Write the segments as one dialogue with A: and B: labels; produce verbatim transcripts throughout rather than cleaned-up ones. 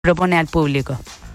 A: propone al público?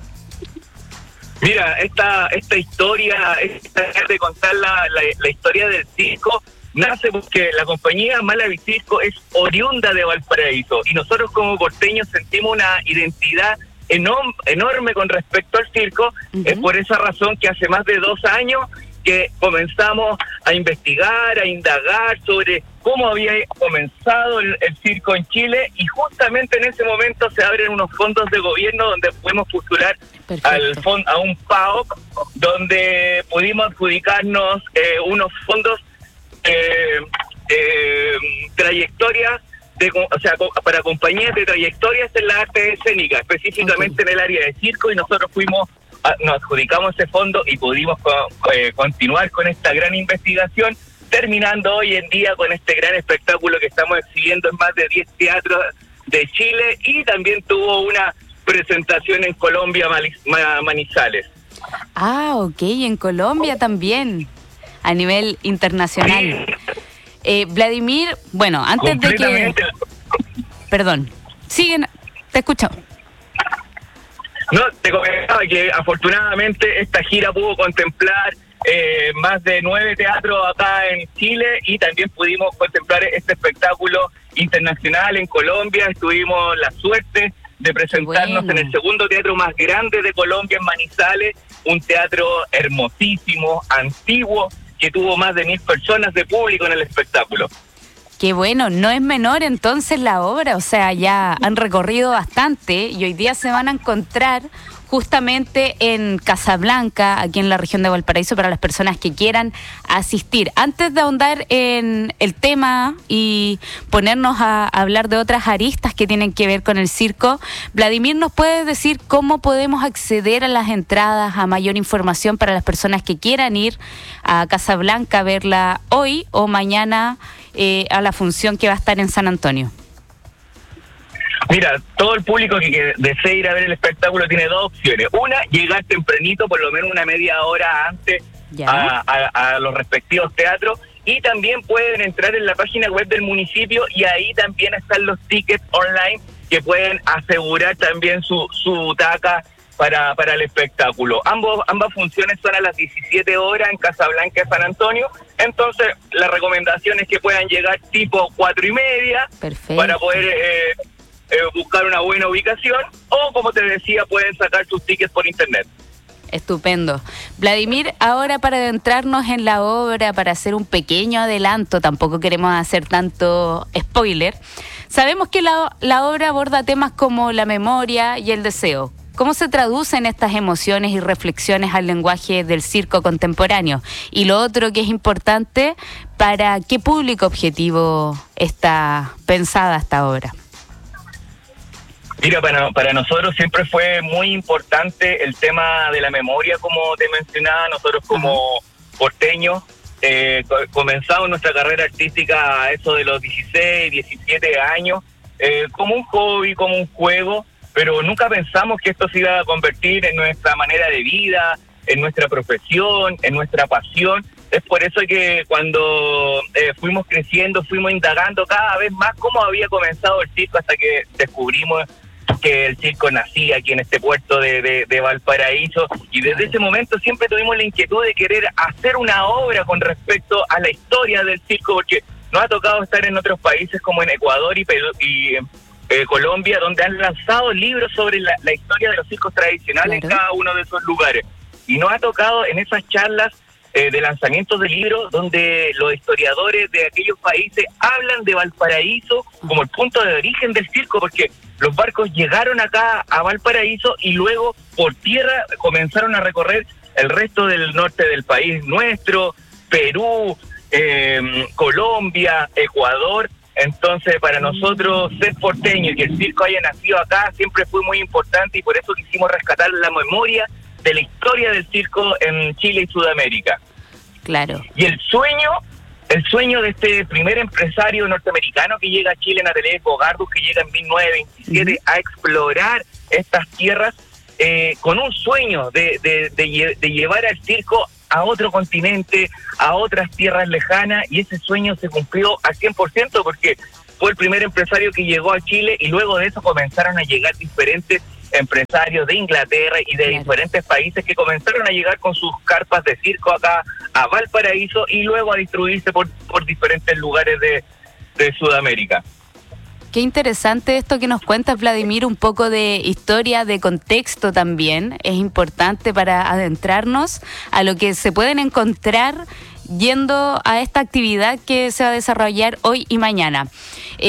B: Mira, esta esta historia, esta de contar la, la, la historia del circo, nace porque la compañía Malavi Circo es oriunda de Valparaíso y nosotros como porteños sentimos una identidad enorme, enorme con respecto al circo. Uh-huh. Es por esa razón que hace más de dos años que comenzamos a investigar, a indagar sobre cómo había comenzado el, el circo en Chile, y justamente en ese momento se abren unos fondos de gobierno donde podemos postular al fond, a un P A O C, donde pudimos adjudicarnos eh, unos fondos eh, eh, trayectorias de, o sea, para compañías de trayectorias en la arte escénica, específicamente okay. en el área de circo, y nosotros fuimos nos adjudicamos ese fondo y pudimos eh, continuar con esta gran investigación, terminando hoy en día con este gran espectáculo que estamos exhibiendo en más de diez teatros de Chile, y también tuvo una presentación en Colombia, Manizales.
A: Ah, ok, en Colombia también, a nivel internacional. Sí. Eh, Vladimir, bueno, antes de que... Perdón, siguen, te escucho.
B: No, te comentaba que afortunadamente esta gira pudo contemplar eh, más de nueve teatros acá en Chile, y también pudimos contemplar este espectáculo internacional en Colombia. Tuvimos la suerte de presentarnos bueno. en el segundo teatro más grande de Colombia, en Manizales, un teatro hermosísimo, antiguo, que tuvo más de mil personas de público en el espectáculo.
A: Qué bueno, no es menor entonces la obra, o sea, ya han recorrido bastante y hoy día se van a encontrar justamente en Casablanca, aquí en la región de Valparaíso, para las personas que quieran asistir. Antes de ahondar en el tema y ponernos a hablar de otras aristas que tienen que ver con el circo, Vladimir, ¿nos puedes decir cómo podemos acceder a las entradas, a mayor información para las personas que quieran ir a Casablanca a verla hoy o mañana eh, a la función que va a estar en San Antonio?
B: Mira, todo el público que, que desee ir a ver el espectáculo tiene dos opciones. Una, llegar tempranito, por lo menos una media hora antes a, a, a los respectivos teatros, y también pueden entrar en la página web del municipio, y ahí también están los tickets online que pueden asegurar también su, su butaca para, para el espectáculo. Ambos, ambas funciones son a las diecisiete horas en Casablanca y San Antonio, entonces la recomendación es que puedan llegar tipo cuatro y media. Perfecto. Para poder... Eh, Eh, buscar una buena ubicación, o como te decía, pueden sacar sus tickets por internet.
A: Estupendo. Vladimir, ahora para adentrarnos en la obra, para hacer un pequeño adelanto, tampoco queremos hacer tanto spoiler, sabemos que la, la obra aborda temas como la memoria y el deseo. ¿Cómo se traducen estas emociones y reflexiones al lenguaje del circo contemporáneo? Y lo otro que es importante, ¿para qué público objetivo está pensada esta obra?
B: Mira, para, para nosotros siempre fue muy importante el tema de la memoria, como te mencionaba. Nosotros como uh-huh. porteños eh, comenzamos nuestra carrera artística a eso de los dieciséis, diecisiete años, eh, como un hobby, como un juego, pero nunca pensamos que esto se iba a convertir en nuestra manera de vida, en nuestra profesión, en nuestra pasión. Es por eso que cuando eh, fuimos creciendo, fuimos indagando cada vez más cómo había comenzado el circo, hasta que descubrimos que el circo nacía aquí en este puerto de, de, de Valparaíso, y desde ese momento siempre tuvimos la inquietud de querer hacer una obra con respecto a la historia del circo, porque nos ha tocado estar en otros países como en Ecuador y, Perú, y eh, Colombia, donde han lanzado libros sobre la, la historia de los circos tradicionales. Claro. En cada uno de esos lugares, y nos ha tocado en esas charlas eh, de lanzamientos de libros donde los historiadores de aquellos países hablan de Valparaíso como el punto de origen del circo, porque los barcos llegaron acá a Valparaíso y luego por tierra comenzaron a recorrer el resto del norte del país nuestro, Perú, eh, Colombia, Ecuador. Entonces, para nosotros ser porteño y que el circo haya nacido acá siempre fue muy importante, y por eso quisimos rescatar la memoria de la historia del circo en Chile y Sudamérica.
A: Claro.
B: Y el sueño... El sueño de este primer empresario norteamericano que llega a Chile, Nathalie Bogardus, que llega en mil novecientos veintisiete uh-huh. a explorar estas tierras eh, con un sueño de, de, de, de llevar al circo a otro continente, a otras tierras lejanas, y ese sueño se cumplió al cien por ciento porque fue el primer empresario que llegó a Chile, y luego de eso comenzaron a llegar diferentes empresarios de Inglaterra y de claro. diferentes países que comenzaron a llegar con sus carpas de circo acá a Valparaíso y luego a distribuirse por, por diferentes lugares de, de Sudamérica.
A: Qué interesante esto que nos cuenta Vladimir, un poco de historia, de contexto también. Es importante para adentrarnos a lo que se pueden encontrar yendo a esta actividad que se va a desarrollar hoy y mañana.